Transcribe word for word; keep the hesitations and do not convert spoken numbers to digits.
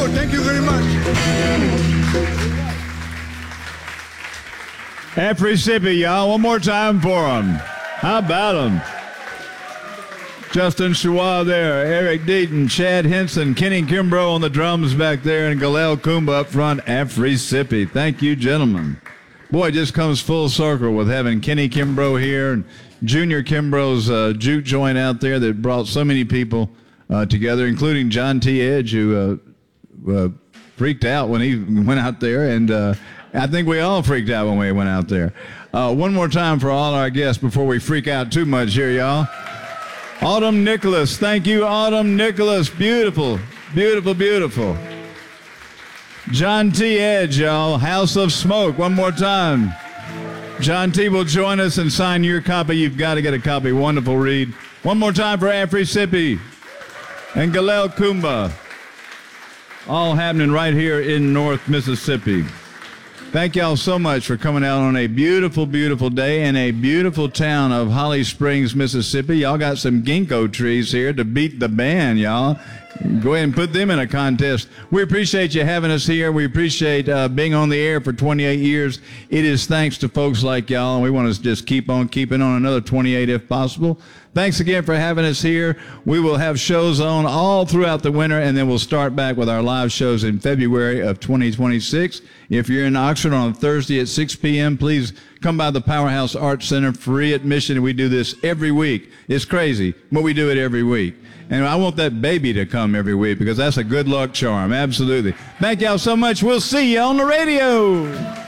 Thank you very much. Afrisipi, y'all. One more time for them. How about them? Justin Chua there, Eric Deaton, Chad Henson, Kenny Kimbrough on the drums back there, and Galel Kumba up front. Afrisipi. Thank you, gentlemen. Boy, it just comes full circle with having Kenny Kimbrough here and Junior Kimbrough's uh, juke joint out there that brought so many people uh, together, including John T. Edge, who uh, uh, freaked out when he went out there, and uh, I think we all freaked out when we went out there. Uh, one more time for all our guests before we freak out too much here, y'all. Autumn Nicholas. Thank you, Autumn Nicholas. Beautiful, beautiful, beautiful. John T. Edge, y'all. House of Smoke. One more time. John T. will join us and sign your copy. You've got to get a copy. Wonderful read. One more time for Afrisipi and Galel Kumba. All happening right here in North Mississippi. Thank y'all so much for coming out on a beautiful, beautiful day in a beautiful town of Holly Springs, Mississippi. Y'all got some ginkgo trees here to beat the band, y'all. Go ahead and put them in a contest. We appreciate you having us here. We appreciate uh, being on the air for twenty-eight years. It is thanks to folks like y'all, and we want to just keep on keeping on another twenty-eight if possible. Thanks again for having us here. We will have shows on all throughout the winter, and then we'll start back with our live shows in February of twenty twenty-six. If you're in Oxford on Thursday at six p.m., please come by the Powerhouse Arts Center, free admission. We do this every week. It's crazy, but we do it every week. And I want that baby to come every week because that's a good luck charm. Absolutely. Thank y'all so much. We'll see you on the radio.